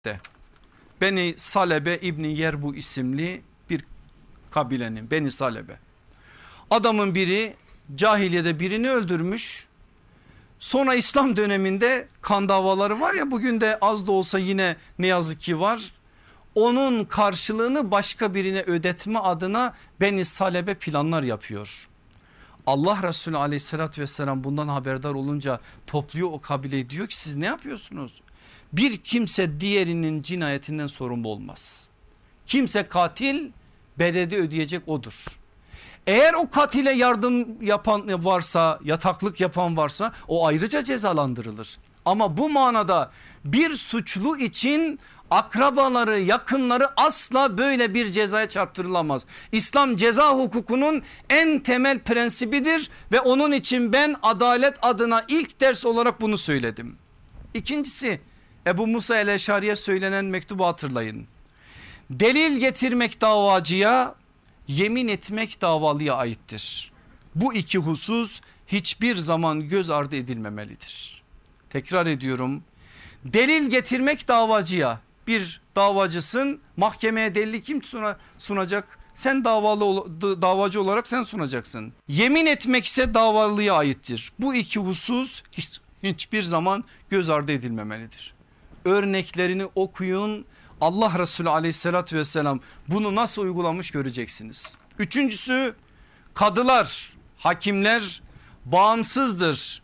de Beni Salebe İbni Yerbu isimli bir kabilenin Beni Salebe. Adamın biri cahiliyede birini öldürmüş. Sonra İslam döneminde kan davaları var ya, bugün de az da olsa yine ne yazık ki var. Onun karşılığını başka birine ödetme adına Beni Salebe planlar yapıyor. Allah Resulü aleyhissalatü vesselam bundan haberdar olunca topluyor o kabileyi, diyor ki siz ne yapıyorsunuz? Bir kimse diğerinin cinayetinden sorumlu olmaz. Kimse katil, bedeli ödeyecek odur. Eğer o katile yardım yapan varsa, yataklık yapan varsa o ayrıca cezalandırılır. Ama bu manada bir suçlu için akrabaları, yakınları asla böyle bir cezaya çarptırılamaz. İslam ceza hukukunun en temel prensibidir ve onun için ben adalet adına ilk ders olarak bunu söyledim. İkincisi, Ebu Musa el-Eşari'ye söylenen mektubu hatırlayın. Delil getirmek davacıya, yemin etmek davalıya aittir. Bu iki husus hiçbir zaman göz ardı edilmemelidir. Tekrar ediyorum. Delil getirmek davacıya, bir davacısın, mahkemeye delili kim sunacak? Sen davacı olarak sen sunacaksın. Yemin etmek ise davalıya aittir. Bu iki husus hiçbir zaman göz ardı edilmemelidir. Örneklerini okuyun. Allah Resulü aleyhissalatü vesselam bunu nasıl uygulamış göreceksiniz. Üçüncüsü, kadılar, hakimler bağımsızdır.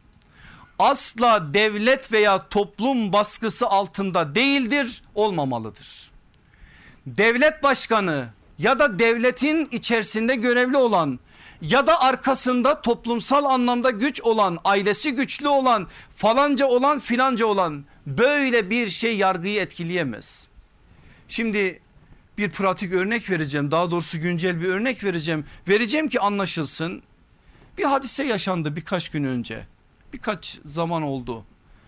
Asla devlet veya toplum baskısı altında değildir, olmamalıdır. Devlet başkanı ya da devletin içerisinde görevli olan ya da arkasında toplumsal anlamda güç olan, ailesi güçlü olan, falanca olan, filanca olan böyle bir şey yargıyı etkileyemez. Şimdi bir pratik örnek vereceğim, daha doğrusu güncel bir örnek vereceğim. Vereceğim ki anlaşılsın. Bir hadise yaşandı birkaç gün önce. Birkaç zaman oldu.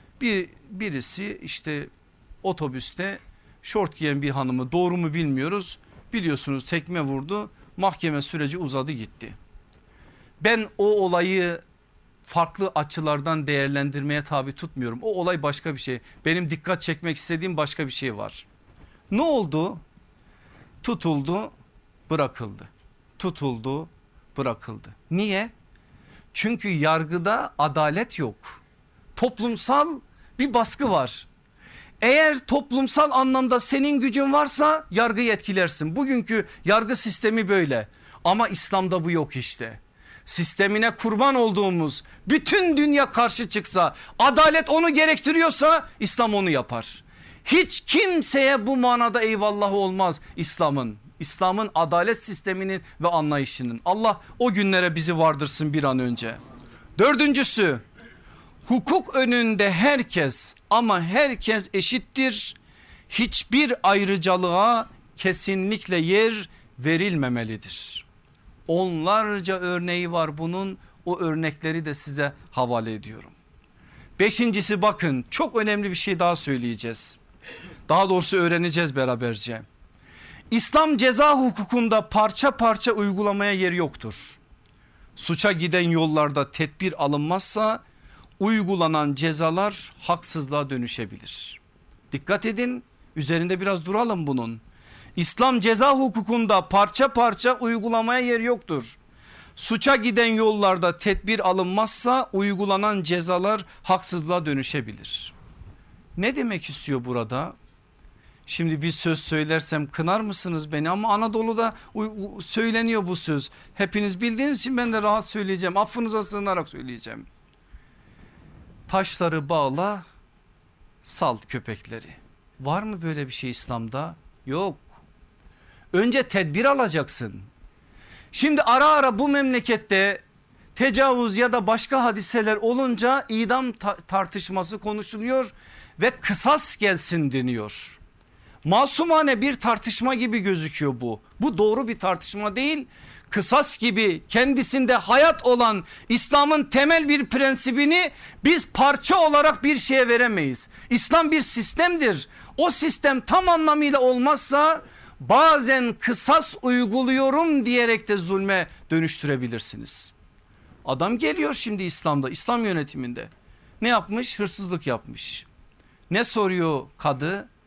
Birisi işte otobüste şort giyen bir hanımı, doğru mu bilmiyoruz, biliyorsunuz tekme vurdu. Mahkeme süreci uzadı gitti. Ben o olayı farklı açılardan değerlendirmeye tabi tutmuyorum. O olay başka bir şey. Benim dikkat çekmek istediğim başka bir şey var. Ne oldu? Tutuldu, bırakıldı. Tutuldu, bırakıldı. Niye? Çünkü yargıda adalet yok. Toplumsal bir baskı var. Eğer toplumsal anlamda senin gücün varsa yargıyı etkilersin. Bugünkü yargı sistemi böyle. Ama İslam'da bu yok işte. Sistemine kurban olduğumuz bütün dünya karşı çıksa, adalet onu gerektiriyorsa İslam onu yapar. Hiç kimseye bu manada eyvallahı olmaz İslam'ın adalet sisteminin ve anlayışının. Allah o günlere bizi vardırsın bir an önce. Dördüncüsü, hukuk önünde herkes ama herkes eşittir. Hiçbir ayrıcalığa kesinlikle yer verilmemelidir. Onlarca örneği var bunun, o örnekleri de size havale ediyorum. Beşincisi, bakın çok önemli bir şey daha söyleyeceğiz. Daha doğrusu öğreneceğiz beraberce. İslam ceza hukukunda parça parça uygulamaya yer yoktur. Suça giden yollarda tedbir alınmazsa uygulanan cezalar haksızlığa dönüşebilir. Dikkat edin, üzerinde biraz duralım bunun. İslam ceza hukukunda parça parça uygulamaya yer yoktur. Suça giden yollarda tedbir alınmazsa uygulanan cezalar haksızlığa dönüşebilir. Ne demek istiyor burada? Şimdi bir söz söylersem kınar mısınız beni, ama Anadolu'da söyleniyor bu söz. Hepiniz bildiğiniz için ben de rahat söyleyeceğim. Affınıza sığınarak söyleyeceğim. Taşları bağla, sal köpekleri. Var mı böyle bir şey İslam'da? Yok. Önce tedbir alacaksın. Şimdi ara ara bu memlekette tecavüz ya da başka hadiseler olunca idam tartışması konuşuluyor ve kısas gelsin deniyor. Masumane bir tartışma gibi gözüküyor bu. Bu doğru bir tartışma değil. Kısas gibi kendisinde hayat olan İslam'ın temel bir prensibini biz parça olarak bir şeye veremeyiz. İslam bir sistemdir. O sistem tam anlamıyla olmazsa bazen kısas uyguluyorum diyerek de zulme dönüştürebilirsiniz. Adam geliyor şimdi İslam'da, İslam yönetiminde. Ne yapmış? Hırsızlık yapmış. Ne soruyor kadı?